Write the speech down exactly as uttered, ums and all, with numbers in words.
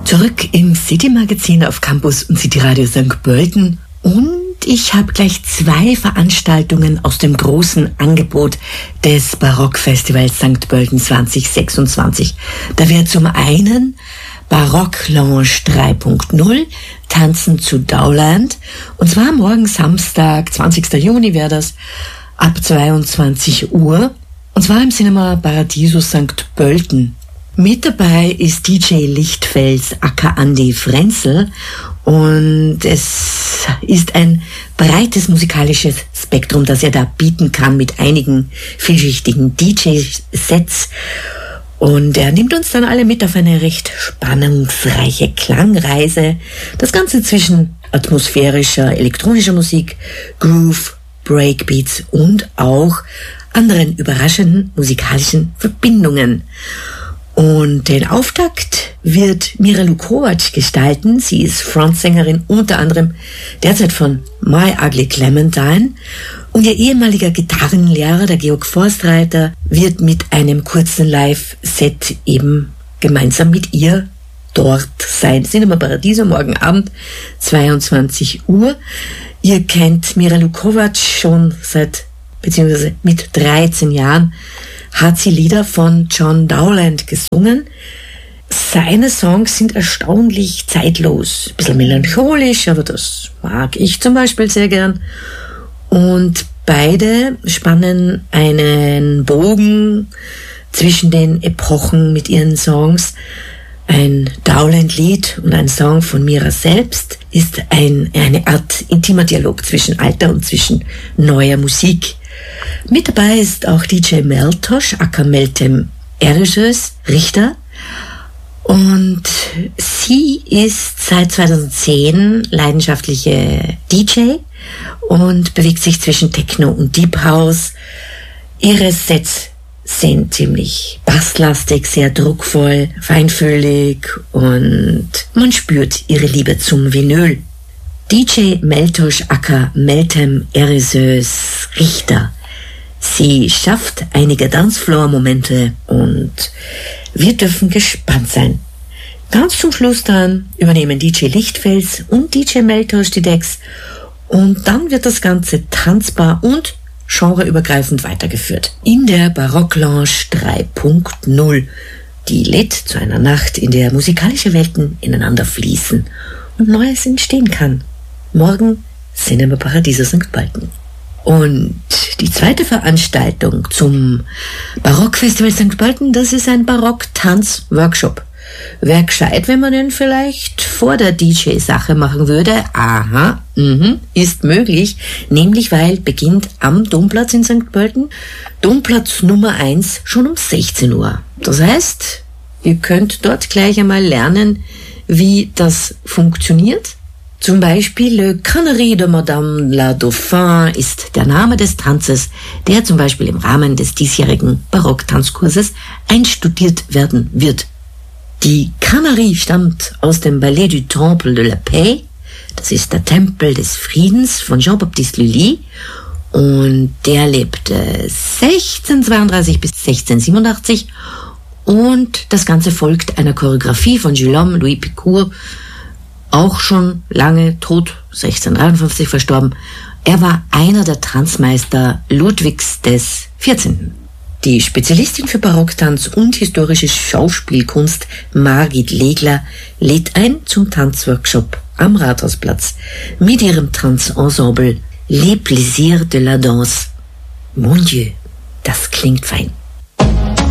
Zurück im City-Magazin auf Campus und City Radio Sankt Pölten. Und ich habe gleich zwei Veranstaltungen aus dem großen Angebot des Barockfestivals Sankt Pölten zwanzig sechsundzwanzig. Da wäre zum einen Barock Lounge drei Punkt null, Tanzen zu Dowland. Und zwar morgen Samstag, zwanzigster Juni wäre das, ab zweiundzwanzig Uhr. Und zwar im Cinema Paradiso Sankt Pölten. Mit dabei ist D J Lichtfels aka Andi Frenzel und es ist ein breites musikalisches Spektrum, das er da bieten kann mit einigen vielschichtigen D J-Sets. Und er nimmt uns dann alle mit auf eine recht spannungsreiche Klangreise. Das Ganze zwischen atmosphärischer, elektronischer Musik, Groove, Breakbeats und auch anderen überraschenden musikalischen Verbindungen. Und den Auftakt wird Mira Lukovac gestalten. Sie ist Frontsängerin unter anderem derzeit von My Ugly Clementine. Und ihr ehemaliger Gitarrenlehrer, der Georg Forstreiter, wird mit einem kurzen Live-Set eben gemeinsam mit ihr dort sein. Cinema Paradiso, morgen Abend, zweiundzwanzig Uhr. Ihr kennt Mira Lukovac schon seit, beziehungsweise mit dreizehn Jahren, hat sie Lieder von John Dowland gesungen. Seine Songs sind erstaunlich zeitlos, ein bisschen melancholisch, aber das mag ich zum Beispiel sehr gern. Und beide spannen einen Bogen zwischen den Epochen mit ihren Songs. Ein Dowland-Lied und ein Song von Mira selbst ist ein, eine Art intimer Dialog zwischen alter und zwischen neuer Musik. Mit dabei ist auch D J Meltosh, aka Meltem Erejös, Richter. Und sie ist seit zweitausendzehn leidenschaftliche D J und bewegt sich zwischen Techno und Deep House. Ihre Sets sind ziemlich basslastig, sehr druckvoll, feinfühlig und man spürt ihre Liebe zum Vinyl. D J Meltosh aka Meltem Erejös, Richter. Sie schafft einige Dancefloor-Momente und wir dürfen gespannt sein. Ganz zum Schluss dann übernehmen D J Lichtfels und D J Meltosh die Decks und dann wird das Ganze tanzbar und genreübergreifend weitergeführt. In der Barock Lounge drei Punkt null, die lädt zu einer Nacht, in der musikalische Welten ineinander fließen und Neues entstehen kann. Morgen Cinema Paradiso Sankt Pölten. Und die zweite Veranstaltung zum Barockfestival Sankt Pölten, das ist ein Barock-Tanz-Workshop. Wäre gescheit, wenn man den vielleicht vor der D J-Sache machen würde. Aha, mh, ist möglich, nämlich weil beginnt am Domplatz in Sankt Pölten, Domplatz Nummer eins, schon um sechzehn Uhr. Das heißt, ihr könnt dort gleich einmal lernen, wie das funktioniert. Zum Beispiel Le Cannerie de Madame la Dauphin ist der Name des Tanzes, der zum Beispiel im Rahmen des diesjährigen Barocktanzkurses einstudiert werden wird. Die Cannerie stammt aus dem Ballet du Temple de la Paix, das ist der Tempel des Friedens von Jean-Baptiste Lully und der lebte sechzehnhundertzweiunddreißig bis sechzehnhundertsiebenundachtzig und das Ganze folgt einer Choreografie von Guillaume Louis Picourt, auch schon lange tot, sechzehnhundertdreiundfünfzig verstorben. Er war einer der Tanzmeister Ludwigs des vierzehnten Die Spezialistin für Barocktanz und historische Schauspielkunst Margit Legler lädt ein zum Tanzworkshop am Rathausplatz mit ihrem Tanzensemble Les Plaisirs de la Danse. Mon Dieu, das klingt fein.